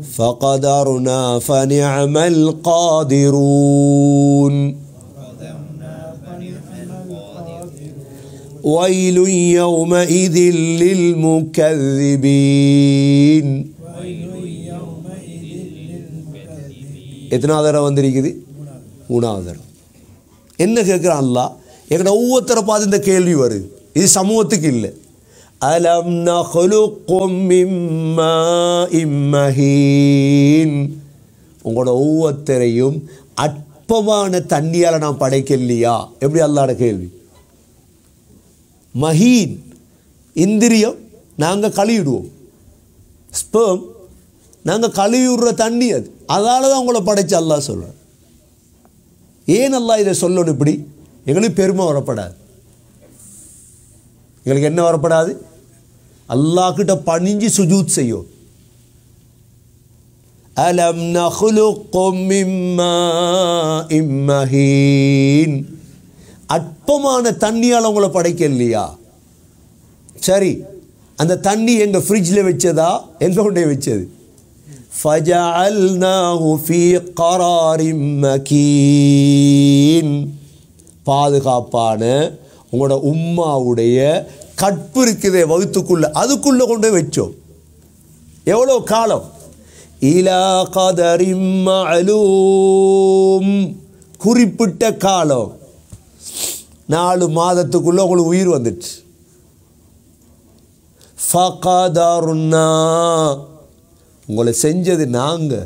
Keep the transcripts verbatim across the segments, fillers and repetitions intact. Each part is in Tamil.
فقدرنا فنعم القادرون ويل يومئذ للمكذبين எத்தனாவது தடவை வந்திருக்குது? மூணாவது தடவை. என்ன கேட்குறான் அல்லாஹ்? எங்கட ஒவ்வொருத்தரை பார்த்து இந்த கேள்வி வருது. இது சமூகத்துக்கு இல்லை. அலம் நஹ்லுக்கும் மின் மாஇம் மஹீன். உங்களோட ஒவ்வொருத்தரையும் அற்பமான தண்ணியால் நான் படைக்கலையா? எப்படி அல்லாஹ்வோட கேள்வி? மஹீன் இந்திரியம் நாங்கள் கழுவிடுவோம். ஸ்பெர்ம் நாங்கள் கழுவி விடுற தண்ணி அது. அதால தான் உங்களை படைச்சு அல்லாஹ் சொல்கிறேன். ஏன் அல்லாஹ் இதை சொல்லணும்? இப்படி எங்களுக்கு பெருமை வரப்படாது. எங்களுக்கு என்ன வரப்படாது? அல்லாஹ் கிட்ட பணிஞ்சு சுஜூத் செய்யும். அலம் நஹ்லுக்கும் மின் மாஇம் மஹீன். அற்பமான தண்ணியால் உங்களை படைக்க இல்லையா? சரி, அந்த தண்ணி எங்கள் ஃப்ரிட்ஜில் வச்சதா எங்க கொண்டே வச்சது? ஃபஜஅல்நாஹு ஃபீ கராரின் மகீன். பாதுகாப்பான உங்களோட உம்மாவுடைய கற்பு இருக்குதே வகுத்துக்குள்ள, அதுக்குள்ளே கொண்டு வச்சோம். எவ்வளோ காலம்? இலா கதரின் மஅலூம். குறிப்பிட்ட காலம். நாலு மாதத்துக்குள்ளே உங்களுக்கு உயிர் வந்துடுச்சு. ஃபகதர்னா, உங்களை செஞ்சது நாங்கள்.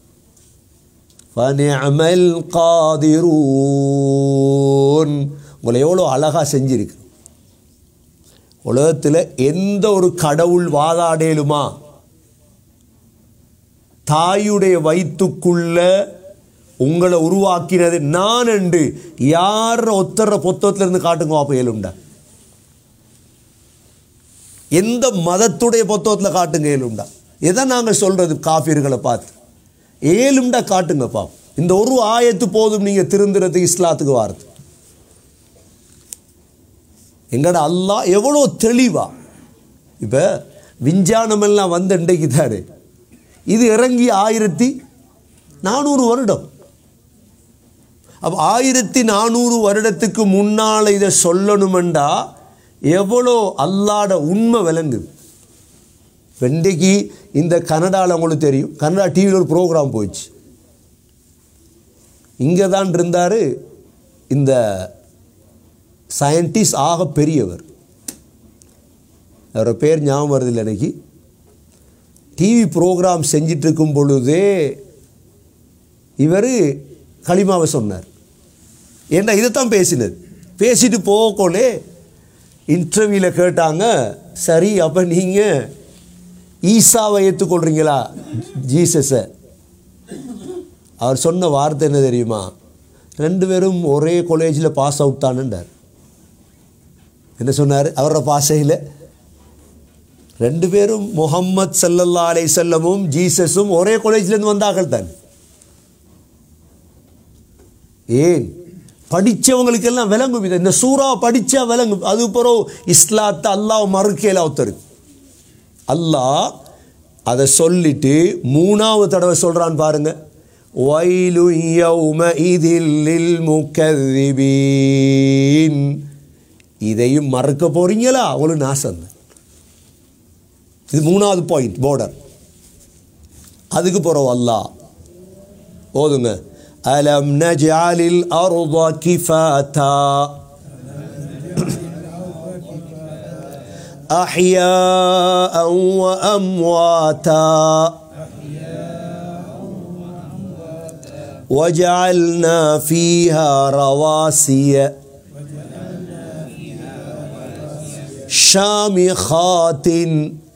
ஃபனிஅமல் காதிரூன். உங்களை எவ்வளோ அழகாக செஞ்சிருக்கு. உலகத்தில் எந்த ஒரு கடவுள் வாதாடேலுமா? தாயுடைய வயிற்றுக்குள்ள உங்களை உருவாக்கினது நான் என்று யார் ஒத்தர புத்தகத்திலிருந்து காட்டுங்க அப்போ ஏழுண்டா? எந்த மதத்துடைய புத்தகத்தில் காட்டுங்க ஏழுண்டா? எதை நாங்கள் சொல்றது காஃபிர்களை பார்த்து? ஏழுண்டா காட்டுங்க பா. இந்த ஒரு ஆயத்து போதும் நீங்கள் திருந்துறதுக்கு, இஸ்லாத்துக்கு வாரது. எங்கட அல்லாஹ் எவ்வளோ தெளிவா. இப்போ விஞ்ஞானமெல்லாம் வந்து இன்றைக்கு தாரு, இது இறங்கி ஆயிரத்தி நானூறு வருடம். அப்போ ஆயிரத்தி நானூறு வருடத்துக்கு முன்னால் இதை சொல்லணுமெண்டா எவ்வளோ அல்லாட உண்மை விளங்குது. இன்றைக்கு இந்த கனடாவில் உங்களுக்கு தெரியும், கனடா டிவியில் ஒரு ப்ரோக்ராம் போயிடுச்சு. இங்கே தான் இருந்தார் இந்த சயின்டிஸ்ட், ஆக பெரியவர். அவரோட பேர் ஞாபகம் வருதில்லை எனக்கு. டிவி ப்ரோக்ராம் செஞ்சிட்ருக்கும் பொழுதே இவர் களிமாவை சொன்னார். ஏன்னா இதைத்தான் பேசினது. பேசிட்டு போகக்கோலே இன்டர்வியூவில் கேட்டாங்க, சரி அப்போ நீங்கள் ஈசாவை ஏற்றுக்கொள்கிறீங்களா, ஜீசஸை? அவர் சொன்ன வார்த்தை என்ன தெரியுமா? ரெண்டு பேரும் ஒரே காலேஜில் பாஸ் அவுட் தானுண்டார். என்ன சொன்னார்? அவரோட பாஷையில் ரெண்டு பேரும் முஹம்மத் ஸல்லல்லாஹு அலைஹி வஸல்லமும் ஜீசஸும் ஒரே காலேஜிலேருந்து வந்தார்கள் தான். ஏன்? படித்தவங்களுக்கெல்லாம் விளங்கும். இதை இந்த சூறா படித்தா விளங்கும். அது பிறகு இஸ்லாத்தை அல்லாஹ் மறுக்கையில் ஒருத்தருக்கு அல்லாஹ் அதை சொல்லிட்டு மூணாவது தடவை சொல்கிறான் பாருங்க. வயலு யௌமஇதில் லில் முகذிபீன். இதையும் மறக்க போறீங்களா? உங்களுக்கு நாசம். இது மூணாவது பாயிண்ட், பார்டர். அதுக்கு பிறகு அல்லாஹ் ஓதுங்க. அலம் நஜ்அலில் அர்த கிஃபாதா அஹ்யாஅன் வ அம்வாதா وجعلنا فيها رواسي شامخات